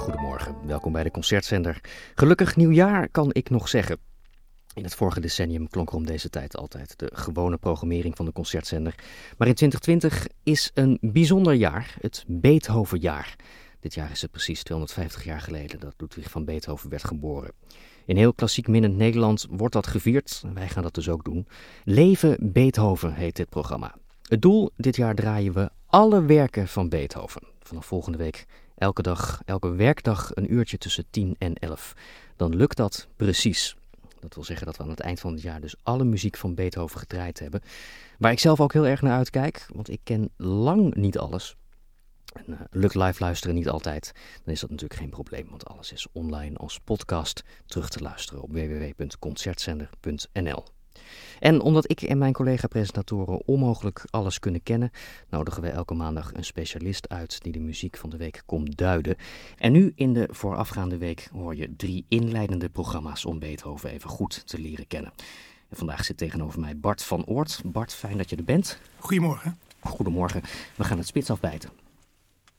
Goedemorgen, welkom bij de Concertzender. Gelukkig nieuwjaar kan ik nog zeggen. In het vorige decennium klonk er om deze tijd altijd de gewone programmering van de Concertzender. Maar in 2020 is een bijzonder jaar, het Beethovenjaar. Dit jaar is het precies 250 jaar geleden dat Ludwig van Beethoven werd geboren. In heel klassiek minnend Nederland wordt dat gevierd en wij gaan dat dus ook doen. Leven Beethoven heet dit programma. Het doel, dit jaar draaien we alle werken van Beethoven. Vanaf volgende week elke dag, elke werkdag een uurtje tussen 10 en 11. Dan lukt dat precies. Dat wil zeggen dat we aan het eind van het jaar dus alle muziek van Beethoven gedraaid hebben. Waar ik zelf ook heel erg naar uitkijk, want ik ken lang niet alles. En lukt live luisteren niet altijd, dan is dat natuurlijk geen probleem, want alles is online als podcast terug te luisteren op www.concertzender.nl. En omdat ik en mijn collega-presentatoren onmogelijk alles kunnen kennen, nodigen we elke maandag een specialist uit die de muziek van de week komt duiden. En nu in de voorafgaande week hoor je 3 inleidende programma's om Beethoven even goed te leren kennen. En vandaag zit tegenover mij Bart van Oort. Bart, fijn dat je er bent. Goedemorgen. Goedemorgen. We gaan het spits afbijten.